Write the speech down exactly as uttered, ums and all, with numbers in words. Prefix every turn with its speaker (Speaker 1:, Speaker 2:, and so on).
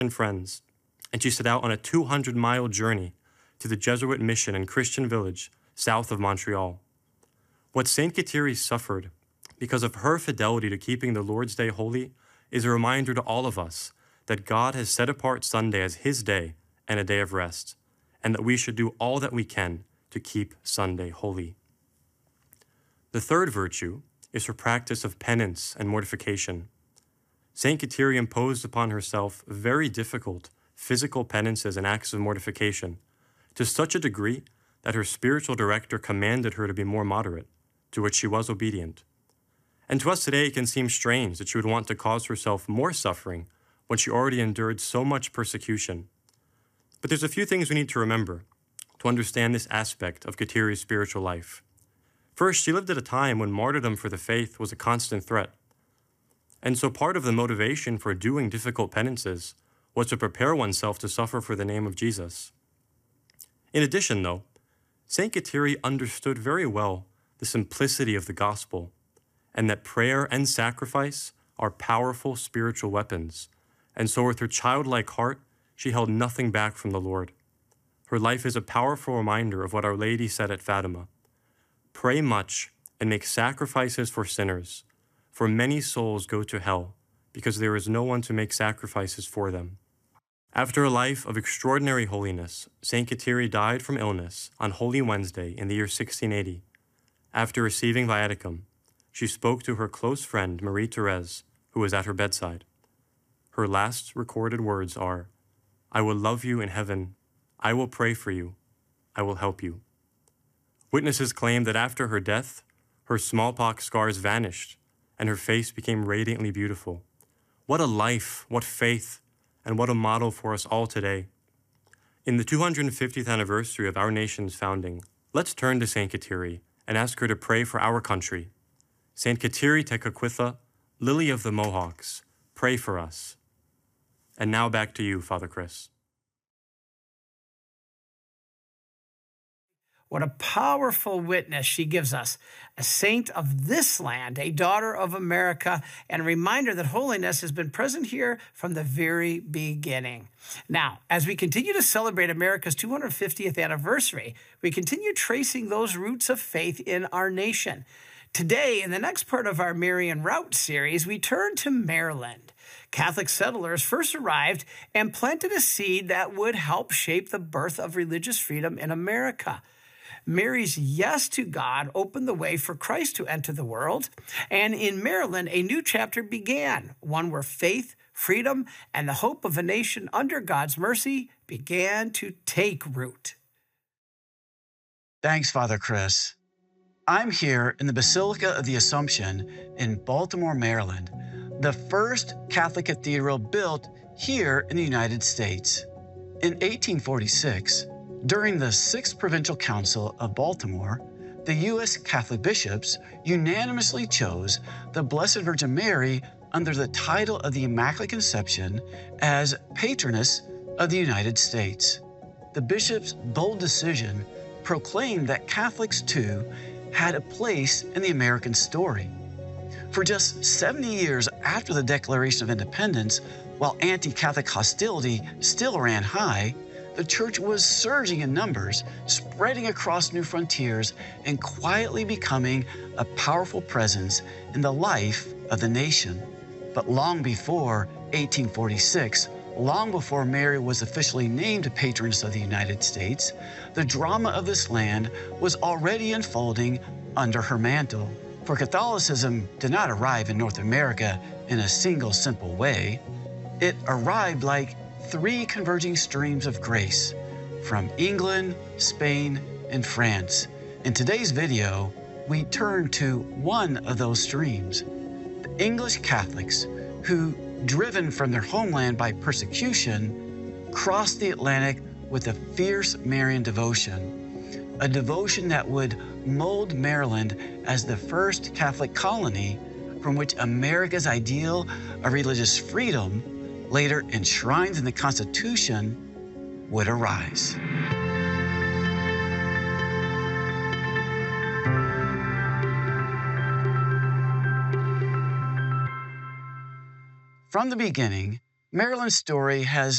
Speaker 1: and friends, and she set out on a two hundred mile journey to the Jesuit mission and Christian village south of Montreal. What Saint Kateri suffered because of her fidelity to keeping the Lord's Day holy is a reminder to all of us that God has set apart Sunday as his day and a day of rest, and that we should do all that we can to keep Sunday holy. The third virtue is her practice of penance and mortification. Saint Kateri imposed upon herself very difficult physical penances and acts of mortification to such a degree that her spiritual director commanded her to be more moderate, to which she was obedient. And to us today, it can seem strange that she would want to cause herself more suffering when she already endured so much persecution. But there's a few things we need to remember to understand this aspect of Kateri's spiritual life. First, she lived at a time when martyrdom for the faith was a constant threat. And so part of the motivation for doing difficult penances was to prepare oneself to suffer for the name of Jesus. In addition, though, Saint Kateri understood very well the simplicity of the gospel, and that prayer and sacrifice are powerful spiritual weapons. And so with her childlike heart, she held nothing back from the Lord. Her life is a powerful reminder of what Our Lady said at Fatima: "Pray much and make sacrifices for sinners, for many souls go to hell because there is no one to make sacrifices for them." After a life of extraordinary holiness, Saint Kateri died from illness on Holy Wednesday in the year sixteen eighty. After receiving viaticum, she spoke to her close friend Marie-Thérèse, who was at her bedside. Her last recorded words are, "I will love you in heaven. I will pray for you. I will help you." Witnesses claim that after her death, her smallpox scars vanished and her face became radiantly beautiful. What a life, what faith, and what a model for us all today. In the two hundred fiftieth anniversary of our nation's founding, let's turn to Saint Kateri and ask her to pray for our country. Saint Kateri Tekakwitha, Lily of the Mohawks, pray for us. And now back to you, Father Chris.
Speaker 2: What a powerful witness she gives us. A saint of this land, a daughter of America, and a reminder that holiness has been present here from the very beginning. Now, as we continue to celebrate America's two hundred fiftieth anniversary, we continue tracing those roots of faith in our nation. Today, in the next part of our Marian Route series, we turn to Maryland. Catholic settlers first arrived and planted a seed that would help shape the birth of religious freedom in America. Mary's yes to God opened the way for Christ to enter the world, and in Maryland, a new chapter began, one where faith, freedom, and the hope of a nation under God's mercy began to take root.
Speaker 3: Thanks, Father Chris. I'm here in the Basilica of the Assumption in Baltimore, Maryland, the first Catholic cathedral built here in the United States. In eighteen forty-six, during the Sixth Provincial Council of Baltimore, the U S Catholic bishops unanimously chose the Blessed Virgin Mary under the title of the Immaculate Conception as patroness of the United States. The bishops' bold decision proclaimed that Catholics, too, had a place in the American story. For just seventy years after the Declaration of Independence, while anti-Catholic hostility still ran high, the church was surging in numbers, spreading across new frontiers, and quietly becoming a powerful presence in the life of the nation. But long before eighteen forty-six, long before Mary was officially named patroness of the United States, the drama of this land was already unfolding under her mantle. For Catholicism did not arrive in North America in a single simple way. It arrived like three converging streams of grace from England, Spain, and France. In today's video, we turn to one of those streams, the English Catholics who, driven from their homeland by persecution, crossed the Atlantic with a fierce Marian devotion, a devotion that would mold Maryland as the first Catholic colony from which America's ideal of religious freedom, later enshrined in the Constitution, would arise. From the beginning, Maryland's story has